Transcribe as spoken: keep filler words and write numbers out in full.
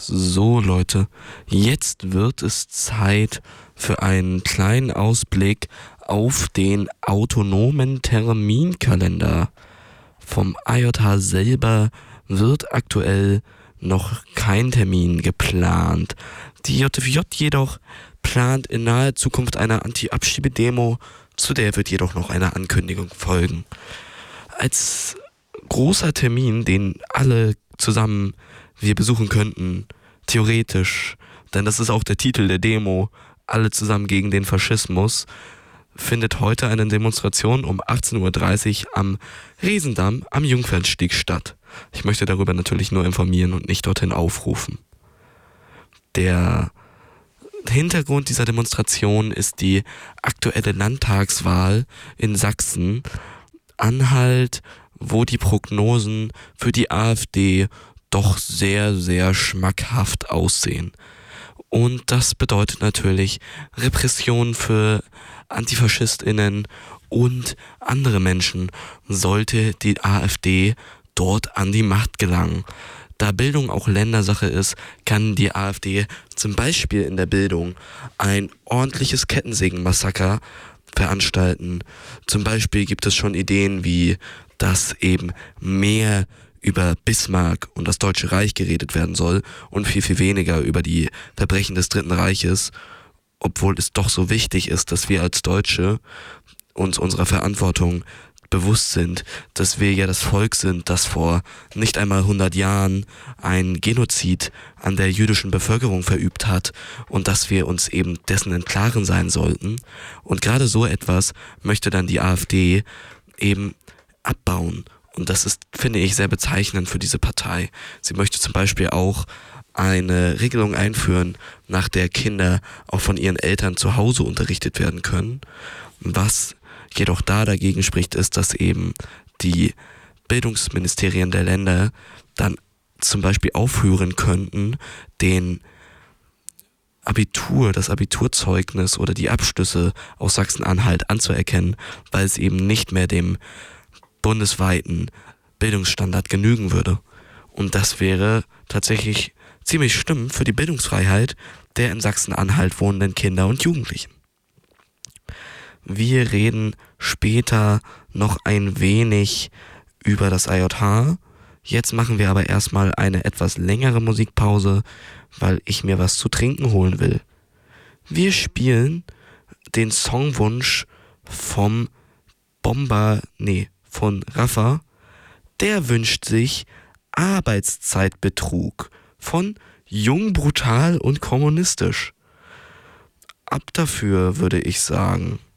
So Leute, jetzt wird es Zeit für einen kleinen Ausblick auf den autonomen Terminkalender. Vom I J H selber wird aktuell noch kein Termin geplant. Die J F J jedoch plant in naher Zukunft eine Anti-Abschiebedemo, zu der wird jedoch noch eine Ankündigung folgen. Als großer Termin, den alle zusammen wir besuchen könnten, theoretisch, denn das ist auch der Titel der Demo, alle zusammen gegen den Faschismus, findet heute eine Demonstration um achtzehn Uhr dreißig am Riesendamm am Jungfernstieg statt. Ich möchte darüber natürlich nur informieren und nicht dorthin aufrufen. Der Hintergrund dieser Demonstration ist die aktuelle Landtagswahl in Sachsen, Anhalt, wo die Prognosen für die AfD doch sehr, sehr schmackhaft aussehen. Und das bedeutet natürlich Repression für AntifaschistInnen und andere Menschen, sollte die AfD dort an die Macht gelangen. Da Bildung auch Ländersache ist, kann die AfD zum Beispiel in der Bildung ein ordentliches Kettensägenmassaker veranstalten. Zum Beispiel gibt es schon Ideen wie, dass eben mehr über Bismarck und das Deutsche Reich geredet werden soll und viel, viel weniger über die Verbrechen des Dritten Reiches, obwohl es doch so wichtig ist, dass wir als Deutsche uns unserer Verantwortung bewusst sind, dass wir ja das Volk sind, das vor nicht einmal hundert Jahren ein Genozid an der jüdischen Bevölkerung verübt hat und dass wir uns eben dessen im Klaren sein sollten. Und gerade so etwas möchte dann die AfD eben abbauen. Und das ist, finde ich, sehr bezeichnend für diese Partei. Sie möchte zum Beispiel auch eine Regelung einführen, nach der Kinder auch von ihren Eltern zu Hause unterrichtet werden können. Was jedoch da dagegen spricht, ist, dass eben die Bildungsministerien der Länder dann zum Beispiel aufhören könnten, den Abitur, das Abiturzeugnis oder die Abschlüsse aus Sachsen-Anhalt anzuerkennen, weil es eben nicht mehr dem bundesweiten Bildungsstandard genügen würde. Und das wäre tatsächlich ziemlich schlimm für die Bildungsfreiheit der in Sachsen-Anhalt wohnenden Kinder und Jugendlichen. Wir reden später noch ein wenig über das I J H. Jetzt machen wir aber erstmal eine etwas längere Musikpause, weil ich mir was zu trinken holen will. Wir spielen den Songwunsch vom Bomber, nee, von Rafa. Der wünscht sich Arbeitszeitbetrug von Jung, Brutal und Kommunistisch. Ab dafür, würde ich sagen.